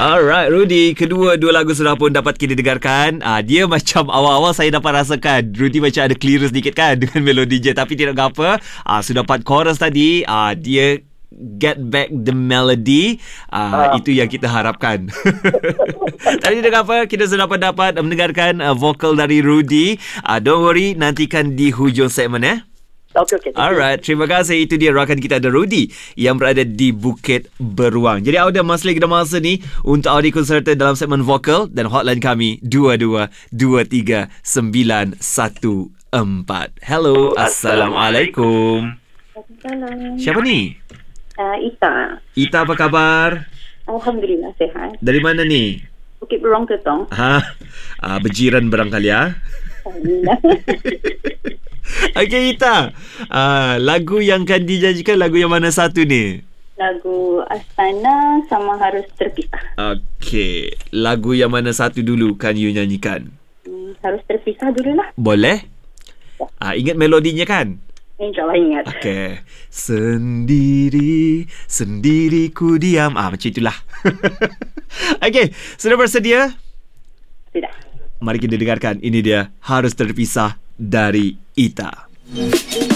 Alright, Rudy, dua lagu sudah pun dapat kita dengarkan. Dia macam awal-awal saya dapat rasakan Rudy macam ada clear sedikit kan dengan melodi je, tapi tidak apa. Sudah part chorus tadi, dia get back the melody. Itu yang kita harapkan. Tapi tidak apa, kita sudah dapat mendengarkan vokal dari Rudy. Don't worry, nantikan di hujung segmen Okay. Alright, terima kasih. Itu dia rakan kita, ada Rudy yang berada di Bukit Beruang. Jadi audio masih lagi ada masa ni untuk audio serta dalam segmen vokal, dan hotline kami 22239914. Hello, Assalamualaikum. Assalamualaikum. Siapa ni? Ita. Ita, apa kabar? Alhamdulillah sihat. Dari mana ni? Bukit Beruang Ketong. Berjiran barangkali Okey, Ita. Lagu yang kan dijanjikan, lagu yang mana satu ni? Lagu Astana sama Harus Terpisah. Okey, lagu yang mana satu dulu kan you nyanyikan? Harus Terpisah dululah. Boleh? Ingat melodinya kan? InsyaAllah ingat. Okey. Sendiri, sendiri ku diam. Macam itulah. Okey, sudah bersedia? Sudah. Mari kita dengarkan. Ini dia, Harus Terpisah dari Ita.